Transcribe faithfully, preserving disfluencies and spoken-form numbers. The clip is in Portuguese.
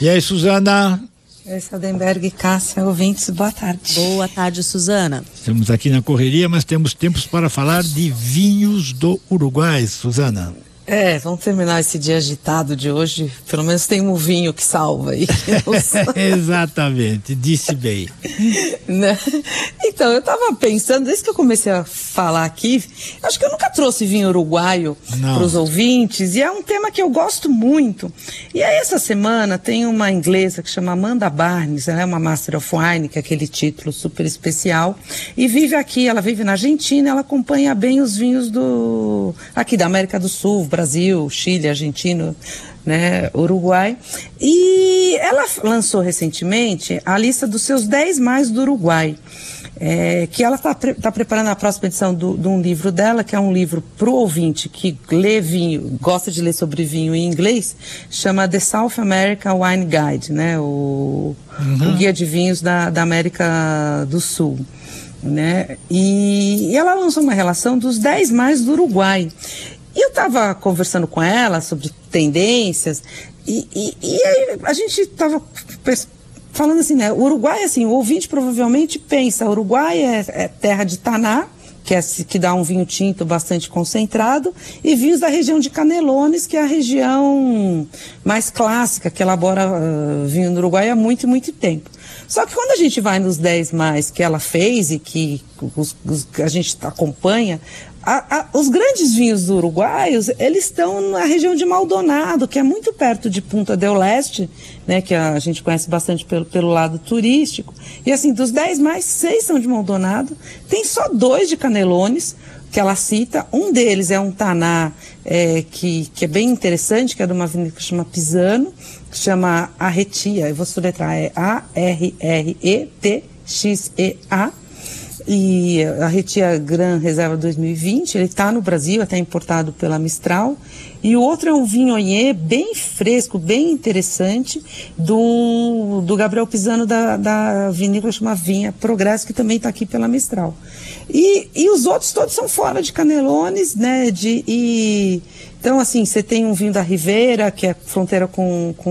E aí, Suzana? Oi, Saldenberg, Cássia, ouvintes, boa tarde. Boa tarde, Suzana. Estamos aqui na correria, mas temos tempos para falar de vinhos do Uruguai, Suzana. É, vamos terminar esse dia agitado de hoje. Pelo menos tem um vinho que salva aí. Exatamente, disse bem. Né? Então, eu estava pensando, desde que eu comecei a falar aqui, acho que eu nunca trouxe vinho uruguaio para os ouvintes, e é um tema que eu gosto muito. E aí, essa semana, tem uma inglesa que chama Amanda Barnes, ela é uma Master of Wine, que é aquele título super especial, e vive aqui, ela vive na Argentina, ela acompanha bem os vinhos do aqui da América do Sul, Brasil, Chile, Argentina, né, Uruguai. E ela lançou recentemente a lista dos seus dez mais do Uruguai, é, que ela está pre tá preparando a próxima edição do, de um livro dela, que é um livro para o ouvinte que lê vinho, gosta de ler sobre vinho em inglês, chama The South America Wine Guide, né, o, uhum. o guia de vinhos da, da América do Sul. Né? E, e ela lançou uma relação dos dez mais do Uruguai. E eu estava conversando com ela sobre tendências, e, e, e aí a gente estava falando assim, né? O Uruguai, assim, o ouvinte provavelmente pensa, o Uruguai é, é terra de Taná, que, é, que dá um vinho tinto bastante concentrado, e vinhos da região de Canelones, que é a região mais clássica, que elabora uh, vinho no Uruguai há muito, muito tempo. Só que quando a gente vai nos dez mais que ela fez e que os, os, a gente acompanha, a, a, os grandes vinhos do Uruguai, eles estão na região de Maldonado, que é muito perto de Punta del Este, né, que a gente conhece bastante pelo, pelo lado turístico. E assim, dos dez mais, seis são de Maldonado, tem só dois de Canelones, que ela cita. Um deles é um Taná é, que, que é bem interessante, que é de uma vinícola que chama Pisano, que chama Arretia, eu vou soletrar, é A R R E T X E A, e a Arretia Gran Reserva dois mil e vinte, ele está no Brasil, até importado pela Mistral. E o outro é um Viognier bem fresco, bem interessante, do, do Gabriel Pisano, da, da vinícola chama Vinha Progresso, que também está aqui pela Mistral. E, e os outros todos são fora de Canelones, né? De, e, então, assim, você tem um vinho da Ribeira, que é fronteira com, com